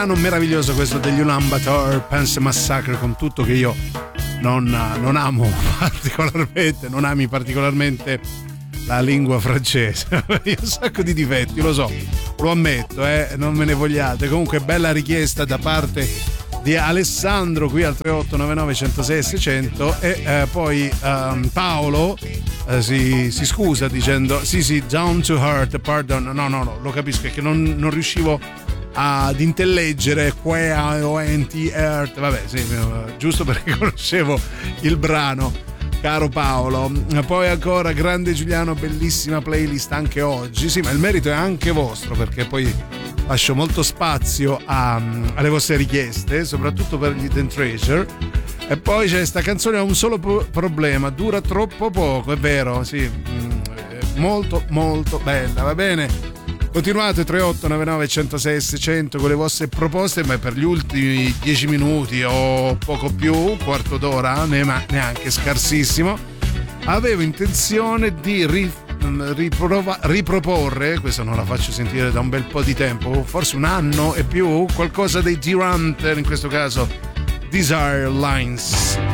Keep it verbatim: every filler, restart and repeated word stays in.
brano meraviglioso questo degli Ulaanbaatar Pence Massacre, con tutto che io non, non amo particolarmente, non ami particolarmente la lingua francese. Io ho un sacco di difetti, lo so, lo ammetto, eh, non me ne vogliate. Comunque bella richiesta da parte di Alessandro qui al tre otto nove nove uno zero sei seicento e eh, poi um, Paolo eh, si, si scusa dicendo sì sì down to earth, pardon, no no no, lo capisco, è che non, non riuscivo ad intelleggere quea o enti earth, vabbè sì, giusto perché conoscevo il brano, caro Paolo. Poi ancora grande Giuliano, bellissima playlist anche oggi, sì, ma il merito è anche vostro perché poi lascio molto spazio a, alle vostre richieste, soprattutto per gli Hidden Treasure. E poi c'è sta canzone, ha un solo pro- problema, dura troppo poco, è vero, sì, mm, molto molto bella, va bene? Continuate tre otto nove nove uno zero sei seicento con le vostre proposte, ma per gli ultimi dieci minuti o poco più, un quarto d'ora, ne- ma neanche scarsissimo, avevo intenzione di rif- Riprova, riproporre, questa non la faccio sentire da un bel po' di tempo, forse un anno e più, qualcosa dei Durant, in questo caso Desire Lines.